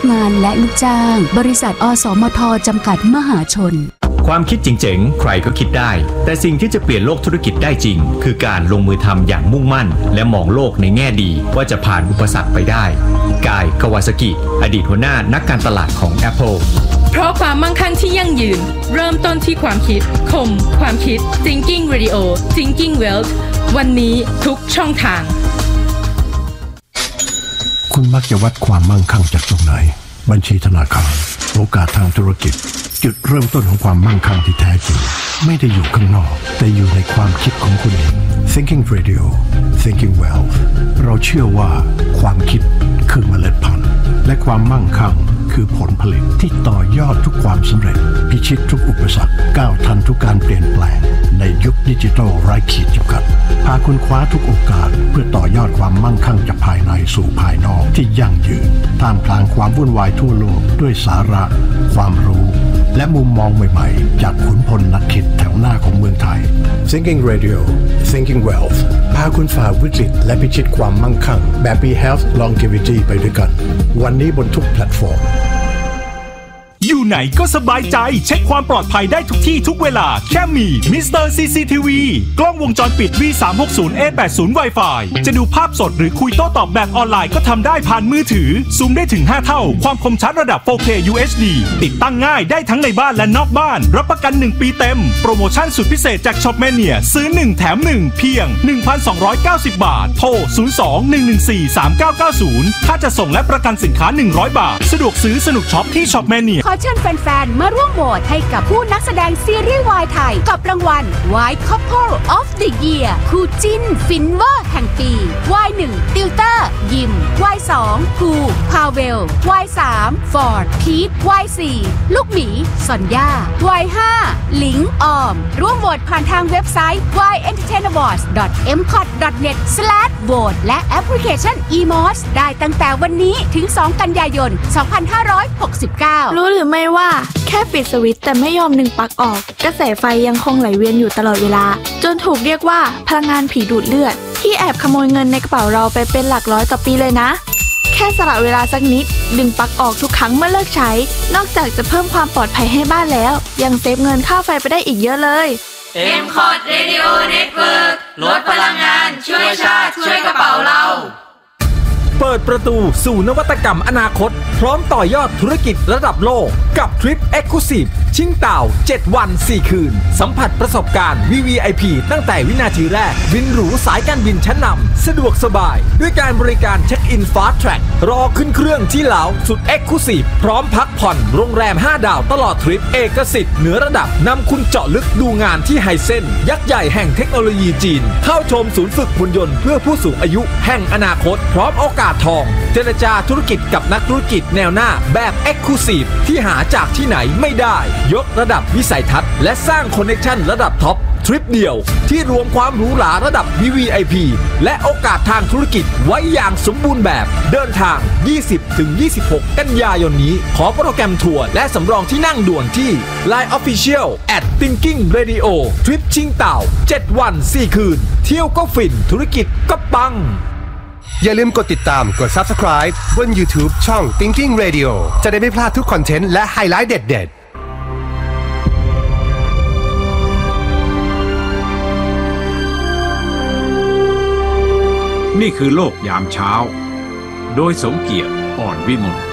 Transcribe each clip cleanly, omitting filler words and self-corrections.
งานและลูกจ้างบริษัทอสมทจำกัดมหาชนความคิดเจ๋งๆใครก็คิดได้แต่สิ่งที่จะเปลี่ยนโลกธุรกิจได้จริงคือการลงมือทำอย่างมุ่งมั่นและมองโลกในแง่ดีว่าจะผ่านอุปสรรคไปได้กาย คาวาซากิอดีตหัวหน้านักการตลาดของ Apple เพราะความมั่งคั่งที่ยั่งยืนเริ่มต้นที่ความคิดคมความคิด Thinking Radio Thinking Wealth วันนี้ทุกช่องทางคุณมักจะวัดความมั่งคั่งจากตรงไหนบัญชีธนาคารโอกาสทางธุรกิจจุดเริ่มต้นของความมั่งคั่งที่แท้จริงไม่ได้อยู่ข้างนอกแต่อยู่ในความคิดของคุณเอง Thinking Radio Thinking Wealth เราเชื่อว่าความคิดคือเมล็ดพันธุ์และความมั่งคั่งคือผลผลิตที่ต่อยอดทุกความสำเร็จพิชิตทุกอุปสรรคก้าวทันทุกการเปลี่ยนแปลงในยุคดิจิทัลไร้ขีดจำกัดพาคุณคว้าทุกโอกาสเพื่อต่อยอดความมั่งคั่งจากภายในสู่ภายนอกที่ยั่งยืนท่ามกลางความวุ่นวายทั่วโลกด้วยสาระความรู้และมุมมองใหม่ๆจากขุนพลนักคิดแถวหน้าของเมืองไทย Thinking Radio Thinking Wealth พาคุณฝ่าวิกฤตและพิชิตความมั่งคั่งแบบมี Health Longevity ไปด้วยกันวันนี้บนทุกแพลตฟอร์มอยู่ไหนก็สบายใจเช็คความปลอดภัยได้ทุกที่ทุกเวลาแค่มีมิสเตอร์ CCTV กล้องวงจรปิด V360A80 Wi-Fi จะดูภาพสดหรือคุยโต้ตอบแบบออนไลน์ก็ทำได้ผ่านมือถือซูมได้ถึง5เท่าความคมชัดระดับ 4K UHD ติดตั้งง่ายได้ทั้งในบ้านและนอกบ้านรับประกัน 1 ปีเต็มโปรโมชั่นสุดพิเศษจาก Shopmania ซื้อ1แถม1เพียง 1,290 บาทโทร 02-114-3990 ค่าจะส่งและประกันสินค้า100 บาทสะดวกซื้อสนุกช็อปที่ Shopmania ขอเชิญแฟนๆมาร่วมโหวตให้กับผู้นักแสดงซีรีส์วายไทยกับรางวัล Y Couple of the Year คู่จิ้นฟินเวอร์แห่งปี Y1 ติวเตอร์ยิม Y2 ภูพาเวล Y3 ฟอร์ดพีท Y4 ลูกหมีซอนย่า Y5 หลิงออมร่วมโหวตผ่านทางเว็บไซต์ yentertainawards.mcot.net/vote และแอปพลิเคชัน eMOS ได้ตั้งแต่วันนี้ถึง2กันยายน 2569 รู้หรือไม่ว่าแค่ปิดสวิตช์แต่ไม่ยอมดึงปลั๊กออกกระแสไฟยังคงไหลเวียนอยู่ตลอดเวลาจนถูกเรียกว่าพลังงานผีดูดเลือดที่แอบขโมยเงินในกระเป๋าเราไปเป็นหลักร้อยต่อปีเลยนะแค่สละเวลาสักนิดดึงปลั๊กออกทุกครั้งเมื่อเลิกใช้นอกจากจะเพิ่มความปลอดภัยให้บ้านแล้วยังเซฟเงินค่าไฟไปได้อีกเยอะเลย MCOT Radio Network ลดพลังงานช่วยชาติช่วยกระเป๋าเราเปิดประตูสู่นวัตกรรมอนาคตพร้อมต่อยอดธุรกิจระดับโลกกับทริป Exclusive ชิงเต่า7 วัน 4 คืนสัมผัสประสบการณ์ VVIP ตั้งแต่วินาทีแรกบินหรูสายการบินชั้นนำสะดวกสบายด้วยการบริการเช็คอิน Fast Track รอขึ้นเครื่องที่ลาวสุด Exclusive พร้อมพักผ่อนโรงแรม5 ดาวตลอดทริปเอกสิทธิ์เหนือระดับนำคุณเจาะลึกดูงานที่ไฮเซ็นยักษ์ใหญ่แห่งเทคโนโลยีจีนเข้าชมศูนย์ฝึกหุ่นยนต์เพื่อผู้สูงอายุแห่งอนาคตพร้อมโอกาสทองเจรจาธุรกิจกับนักธุรกิจแนวหน้าแบบ Exclusive ที่หาจากที่ไหนไม่ได้ยกระดับวิสัยทัศน์และสร้างคอนเนคชั่นระดับท็อปทริปเดียวที่รวมความหรูหราระดับ VVIP และโอกาสทางธุรกิจไว้อย่างสมบูรณ์แบบเดินทาง 20-26 กันยายนนี้ขอโปรแกรมทัวร์และสำรองที่นั่งด่วนที่ Line Official @Thinking Radio ทริปชิงเต่า7 วัน 4 คืนเที่ยวก็ฟินธุรกิจก็ปังอย่าลืมกดติดตามกด Subscribe บน YouTube ช่อง Thinking Radio จะได้ไม่พลาดทุกคอนเทนต์และไฮไลท์เด็ดๆนี่คือโลกยามเช้าโดยสมเกียรติอ่อนวิมล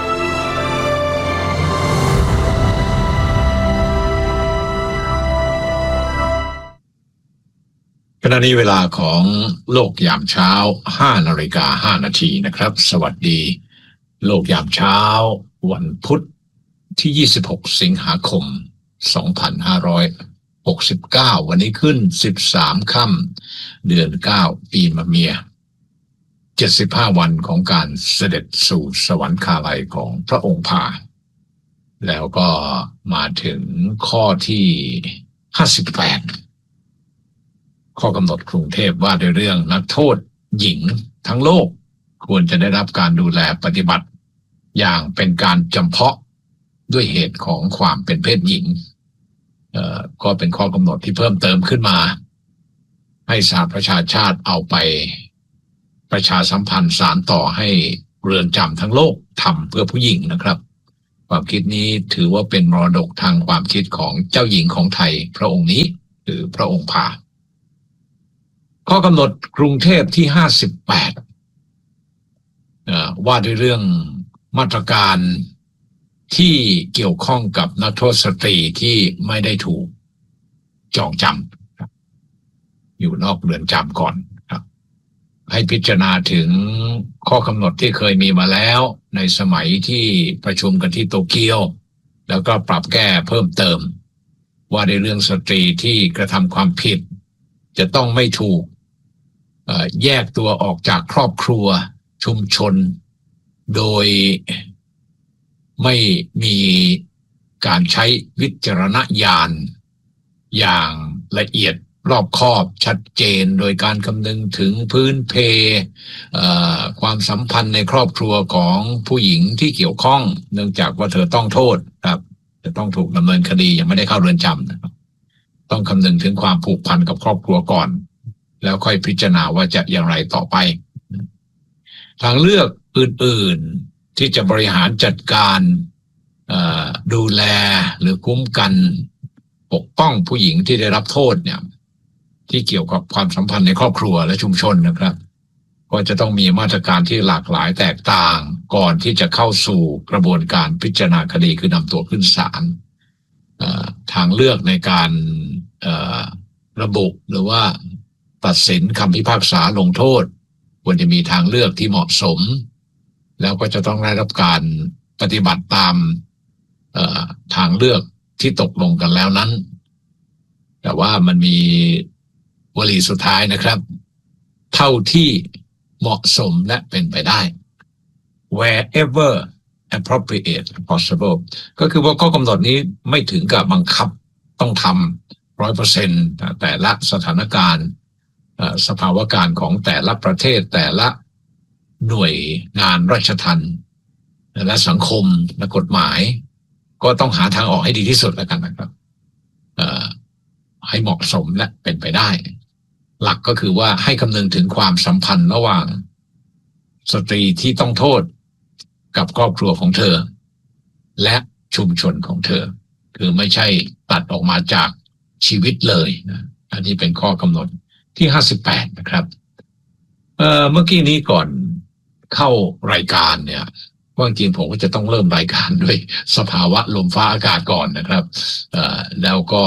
ขณะนี้เวลาของโลกยามเช้า 5:05 น.นะครับสวัสดีโลกยามเช้าวันพุธที่26สิงหาคม2569วันนี้ขึ้น13ค่ำเดือน9ปีมะเมีย75วันของการเสด็จสู่สวรรคาลัยของพระองค์พาแล้วก็มาถึงข้อที่58ข้อกำหนดกรุงเทพว่าด้วยเรื่องนักโทษหญิงทั้งโลกควรจะได้รับการดูแลปฏิบัติอย่างเป็นการจำเพาะด้วยเหตุของความเป็นเพศหญิงก็เป็นข้อกำหนดที่เพิ่มเติมขึ้นมาให้สหประชาชาติเอาไปประชาสัมพันธ์สารต่อให้เรือนจำทั้งโลกทำเพื่อผู้หญิงนะครับความคิดนี้ถือว่าเป็นมรดกทางความคิดของเจ้าหญิงของไทยพระองค์นี้หรือพระองค์พาข้อกำหนดกรุงเทพที่58ว่าด้วยเรื่องมาตรการที่เกี่ยวข้องกับนักโทษสตรีที่ไม่ได้ถูกจองจำอยู่นอกเรือนจำก่อนครับให้พิจารณาถึงข้อกำหนดที่เคยมีมาแล้วในสมัยที่ประชุมกันที่โตเกียวแล้วก็ปรับแก้เพิ่มเติมว่าในเรื่องสตรีที่กระทำความผิดจะต้องไม่ถูกแยกตัวออกจากครอบครัวชุมชนโดยไม่มีการใช้วิจารณญาณอย่างละเอียดรอบคอบชัดเจนโดยการคำนึงถึงพื้นเพความสัมพันธ์ในครอบครัวของผู้หญิงที่เกี่ยวข้องเนื่องจากว่าเธอต้องโทษครับจะต้องถูกดำเนินคดียังไม่ได้เข้าเรือนจำนะครับต้องคำนึงถึงความผูกพันกับครอบครัวก่อนแล้วค่อยพิจารณาว่าจะอย่างไรต่อไปทางเลือกอื่นๆที่จะบริหารจัดการดูแลหรือคุ้มกันปกป้องผู้หญิงที่ได้รับโทษเนี่ยที่เกี่ยวกับความสัมพันธ์ในครอบครัวและชุมชนนะครับก็จะต้องมีมาตรการที่หลากหลายแตกต่างก่อนที่จะเข้าสู่กระบวนการพิจารณาคดีคือนำตัวขึ้นศาลทางเลือกในการระบุหรือว่าตัดสินคำพิพากษาลงโทษควรจะมีทางเลือกที่เหมาะสมแล้วก็จะต้องได้รับการปฏิบัติตามทางเลือกที่ตกลงกันแล้วนั้นแต่ว่ามันมีวลีสุดท้ายนะครับเท่าที่เหมาะสมและเป็นไปได้ wherever appropriate possible ก็คือว่าข้อกำหนดนี้ไม่ถึงกับบังคับต้องทำ 100% แต่ละสถานการณ์สภาวะการของแต่ละประเทศแต่ละหน่วยงานราชทัณฑ์และสังคมและกฎหมายก็ต้องหาทางออกให้ดีที่สุดแล้วกันนะครับให้เหมาะสมและเป็นไปได้หลักก็คือว่าให้คำนึงถึงความสัมพันธ์ระหว่างสตรีที่ต้องโทษกับครอบครัวของเธอและชุมชนของเธอคือไม่ใช่ตัดออกมาจากชีวิตเลยนะอันนี้เป็นข้อกำหนดที่58นะครับเมื่อกี้นี้ก่อนเข้ารายการเนี่ยว่าจริงผมก็จะต้องเริ่มรายการด้วยสภาวะลมฟ้าอากาศก่อนนะครับแล้วก็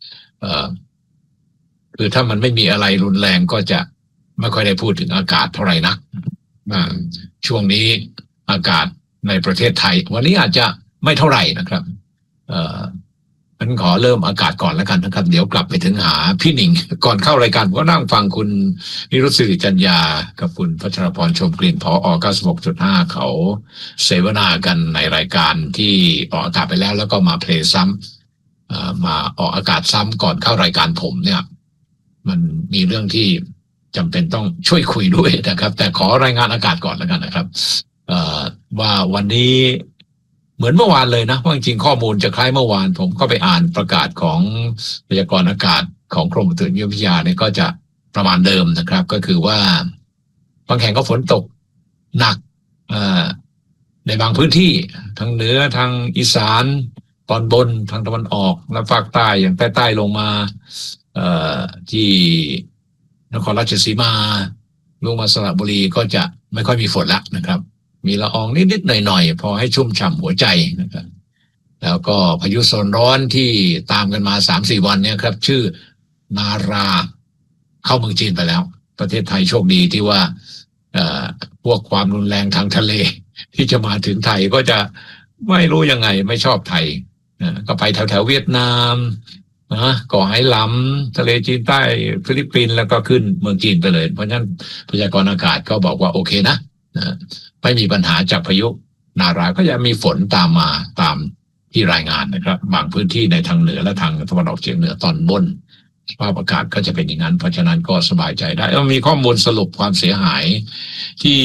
คือถ้ามันไม่มีอะไรรุนแรงก็จะไม่ค่อยได้พูดถึงอากาศเท่าไหร่นักช่วงนี้อากาศในประเทศไทยวันนี้อาจจะไม่เท่าไหร่นะครับงั้นขอเริ่มอากาศก่อนแล้วกันนะครับเดี๋ยวกลับไปถึงหาพี่หนิงก่อนเข้ารายการก็นั่งฟังคุณนิรุตศิริจัญญากับคุณพัชรพรชมกลิ่นผอ 96.5 เขาเสวนากันในรายการที่ออกอากาศไปแล้วแล้วก็มาเพลย์ซ้ำมาออกอากาศซ้ำก่อนเข้ารายการผมเนี่ยมันมีเรื่องที่จำเป็นต้องช่วยคุยด้วยนะครับแต่ขอรายงานอากาศก่อนแล้วกันนะครับว่าวันนี้เหมือนเมื่อวานเลยนะว่าจริงๆข้อมูลจะคล้ายเมื่อวานผมก็ไปอ่านประกาศของพยากรณ์อากาศของกรมอุตุนิยมวิทยาเนี่ยก็จะประมาณเดิมนะครับก็คือว่าบางแห่งก็ฝนตกหนักในบางพื้นที่ทางเหนือทางอีสานตอนบนทางตะวันออกและภาคใต้อย่างใต้ลงมาที่นครราชสีมาลงมาสระบุรีก็จะไม่ค่อยมีฝนละนะครับมีละอองนิดๆหน่อยๆพอให้ชุ่มฉ่ำหัวใจนะครับแล้วก็พายุโซนร้อนที่ตามกันมา 3-4 วันเนี่ยครับชื่อนาราเข้าเมืองจีนไปแล้วประเทศไทยโชคดีที่ว่าพวกความรุนแรงทางทะเลที่จะมาถึงไทยก็จะไม่รู้ยังไงไม่ชอบไทยก็ไปแถวๆเวียดนามก่อไหหลำทะเลจีนใต้ฟิลิปปินส์แล้วก็ขึ้นเมืองจีนไปเลยเพราะฉะนั้นพยากรณ์อากาศก็บอกว่าโอเคนะไม่มีปัญหาจากพายุนาราก็จะมีฝนตามมาตามที่รายงานนะครับบางพื้นที่ในทางเหนือและทางตะวันออกเฉียงเหนือตอนบนสภาพอากาศก็จะเป็นอย่างนั้นเพราะฉะนั้นก็สบายใจได้แล้วมีข้อมูลสรุปความเสียหายที่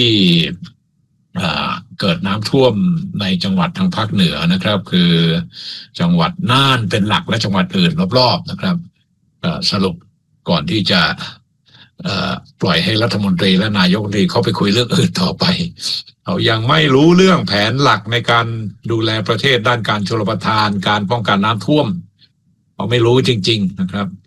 เกิดน้ำท่วมในจังหวัดทางภาคเหนือนะครับคือจังหวัดน่านเป็นหลักและจังหวัดอื่นรอบๆนะครับสรุปก่อนที่จะปล่อยให้รัฐมนตรีและนายกรัฐมนตรีเขาไปคุยเรื่องอื่นต่อไปเขายังไม่รู้เรื่องแผนหลักในการดูแลประเทศด้านการชลประทานการป้องกันน้ำท่วมเขาไม่รู้จริงๆนะครับ